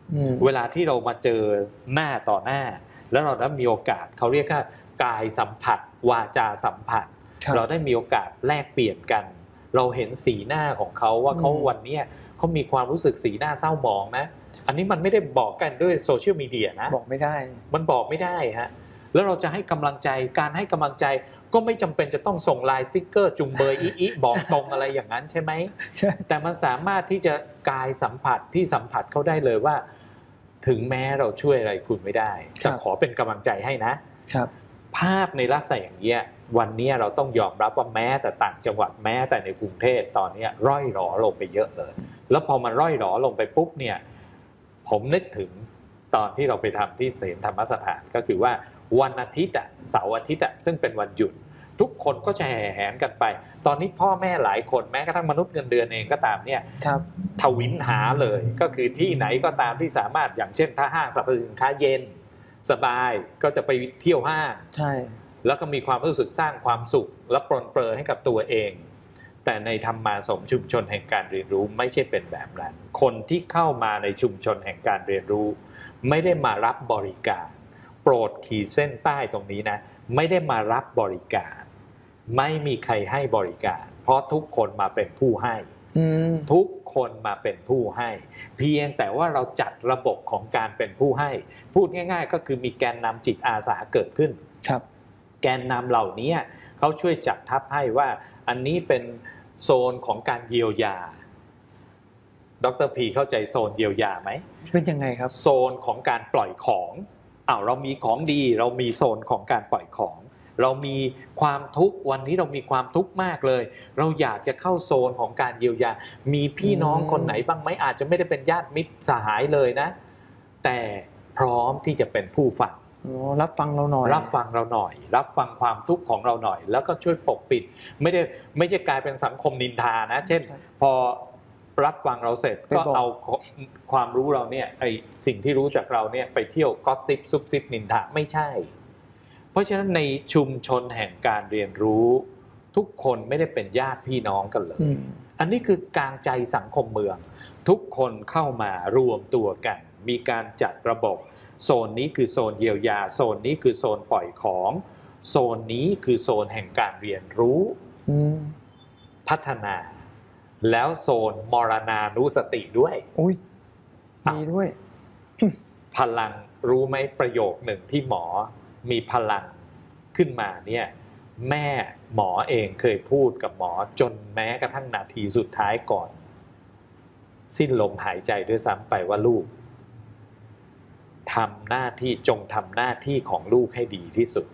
เวลาที่เรามาเจอหน้าต่อหน้าแล้วเราได้มีโอกาสเขาเรียกว่ากายสัมผัสวาจาสัมผัสเราได้มีโอกาสแลกเปลี่ยนกันเราเห็นสีหน้าของเขาว่าเขาวันนี้เขามีความรู้สึกสีหน้าเศร้าหมองนะอันนี้มันไม่ได้บอกกันด้วยโซเชียลมีเดียนะบอกไม่ได้มันบอกไม่ได้ฮะแล้วเราจะให้กำลังใจการให้กำลังใจก็ไม่จำเป็นจะต้องส่งไลน์สติ๊กเกอร์จุงเบยอีบอกตรงอะไรอย่างนั้นใช่ไหมใช่แต่มันสามารถที่จะกายสัมผัสที่สัมผัสเขาได้เลยว่าถึงแม้เราช่วยอะไรคุณไม่ได้แต่ขอเป็นกำลังใจให้นะครับภาพในลักษณะอย่างนี้วันนี้เราต้องยอมรับว่าแม้แต่ต่างจังหวัดแม้แต่ในกรุงเทพตอนนี้ร่อยหรอลงไปเยอะเลยแล้วพอมันร่อยหรอลงไปปุ๊บเนี่ยผมนึกถึงตอนที่เราไปทำที่เสถียรธรรมสถานก็คือว่าวันอาทิตย์เสาร์อาทิตย์ซึ่งเป็นวันหยุดทุกคนก็จะแห่แหนกันไปตอนนี้พ่อแม่หลายคนแม้กระทั่งมนุษย์เงินเดือนเองก็ตามเนี่ยทวินหาเลยก็คือที่ไหนก็ตามที่สามารถอย่างเช่นถ้าห้างสรรพสินค้าเย็นสบายก็จะไปเที่ยวห้างใช่แล้วก็มีความรู้สึกสร้างความสุขและปรนเปรอให้กับตัวเองแต่ในธรรมาสมชุมชนแห่งการเรียนรู้ไม่ใช่เป็นแบบนั้นคนที่เข้ามาในชุมชนแห่งการเรียนรู้ไม่ได้มารับบริการโปรดขีดเส้นใต้ตรงนี้นะไม่ได้มารับบริการไม่มีใครให้บริการเพราะทุกคนมาเป็นผู้ให้ทุกคนมาเป็นผู้ให้เพียงแต่ว่าเราจัดระบบของการเป็นผู้ให้พูดง่ายๆก็คือมีแกนนำจิตอาสาเกิดขึ้นครับแกนนำเหล่านี้เขาช่วยจัดทับให้ว่าอันนี้เป็นโซนของการเยียวยาดร.พีเข้าใจโซนเยียวยาไหมเป็นยังไงครับโซนของการปล่อยของเรามีของดีเรามีโซนของการปล่อยของเรามีความทุกข์วันนี้เรามีความทุกข์มากเลยเราอยากจะเข้าโซนของการเยียวยามีพี่น้องคนไหนบ้างไหมอาจจะไม่ได้เป็นญาติมิตรสหายเลยนะแต่พร้อมที่จะเป็นผู้ฟังรับฟังเราหน่อยรับฟังเราหน่อยรับฟังความทุกข์ของเราหน่อยแล้วก็ช่วยปกปิดไม่ใช่กลายเป็นสังคมนินทานะเช่นพอรับฟังเราเสร็จก็เอาความรู้เราเนี่ยไอสิ่งที่รู้จากเราเนี่ยไปเที่ยวก็สซิปซุบซิบนินทาไม่ใช่เพราะฉะนั้นในชุมชนแห่งการเรียนรู้ทุกคนไม่ได้เป็นญาติพี่น้องกันเลยอันนี้คือกลางใจสังคมเมืองทุกคนเข้ามารวมตัวกันมีการจัดระบบโซนนี้คือโซนเยียวยาโซนนี้คือโซนปล่อยของโซนนี้คือโซนแห่งการเรียนรู้พัฒนาแล้วโซนมรณานุสติด้วยมีด้วยพลังรู้ไหมประโยคหนึ่งที่หมอมีพลังขึ้นมาเนี่ยแม่หมอเองเคยพูดกับหมอจนแม้กระทั่งนาทีสุดท้ายก่อนสิ้นลมหายใจด้วยซ้ำไปว่าลูกทำหน้าที่จงทำหน้าที่ของลูกให้ดีที่สุด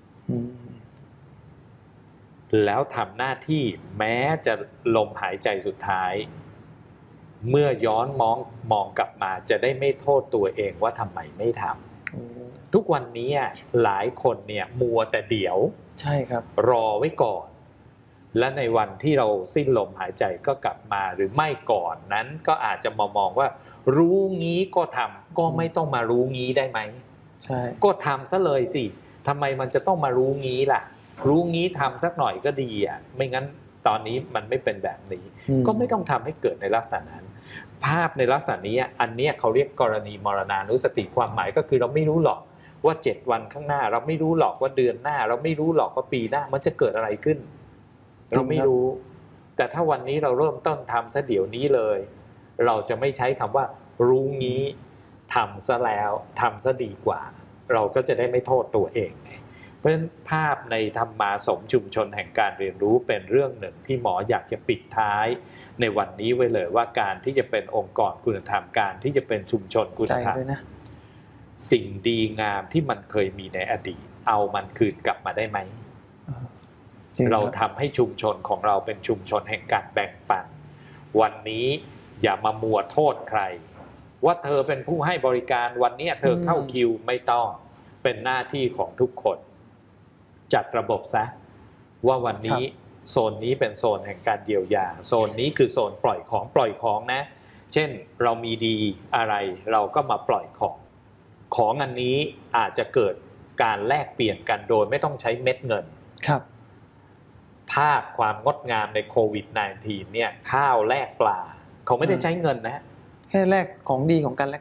แล้วทำหน้าที่แม้จะลมหายใจสุดท้ายเมื่อย้อนมองกลับมาจะได้ไม่โทษตัวเองว่าทำไมไม่ทำทุกวันนี้หลายคนเนี่ยมัวแต่เดี๋ยวใช่ครับรอไว้ก่อนและในวันที่เราสิ้นลมหายใจก็กลับมาหรือไม่ก่อนนั้นก็อาจจะมองว่ารู้งี้ก็ทำก็ไม่ต้องมารู้งี้ได้ไหมใช่ก็ทำซะเลยสิทำไมมันจะต้องมารู้งี้ล่ะรู้งี้ทำสักหน่อยก็ดีไม่งั้นตอนนี้มันไม่เป็นแบบนี้ก็ไม่ต้องทำให้เกิดในลักษณะนั้นภาพในลักษณะนี้อันนี้เขาเรียกกรณีมรณานุสติความหมายก็คือเราไม่รู้หรอกว่า7วันข้างหน้าเราไม่รู้หรอกว่าเดือนหน้าเราไม่รู้หรอกว่าปีหน้ามันจะเกิดอะไรขึ้นเราไม่รู้แต่ถ้าวันนี้เราเริ่มต้นทำซะเดี๋ยวนี้เลยเราจะไม่ใช้คำว่ารู้งี้ทำซะแล้วทำซะดีกว่าเราก็จะได้ไม่โทษตัวเองเพราะฉะนั้นภาพในธรรมาสมชุมชนแห่งการเรียนรู้เป็นเรื่องหนึ่งที่หมออยากจะปิดท้ายในวันนี้ไว้เลยว่าการที่จะเป็นองค์กรคุณธรรมการที่จะเป็นชุมชนคุณธรรมสิ่งดีงามที่มันเคยมีในอดีตเอามันคืนกลับมาได้ไหมเราทำให้ชุมชนของเราเป็นชุมชนแห่งการแบ่งปันวันนี้อย่ามามัวโทษใครว่าเธอเป็นผู้ให้บริการวันนี้เธอเข้าคิวไม่ต้องเป็นหน้าที่ของทุกคนจัดระบบซะว่าวันนี้โซนนี้เป็นโซนแห่งการเยียวยาโซนนี้คือโซนปล่อยของนะเช่นเรามีดีอะไรเราก็มาปล่อยของอันนี้อาจจะเกิดการแลกเปลี่ยนกันโดยไม่ต้องใช้เม็ดเงินครับภาพความงดงามในโควิด -19 เนี่ยข้าวแลกปลาเขาไม่ได้ใช้เงินนะแค่แลกของดีของกันและ